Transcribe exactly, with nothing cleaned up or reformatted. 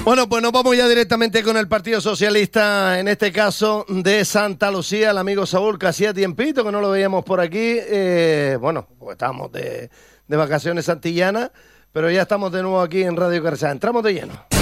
Bueno, pues nos vamos ya directamente con el Partido Socialista, en este caso de Santa Lucía, el amigo Saúl, que hacía tiempito que no lo veíamos por aquí. Eh, bueno, pues estábamos de, de vacaciones antillanas, pero ya estamos de nuevo aquí en Radio Carcasa. Entramos de lleno.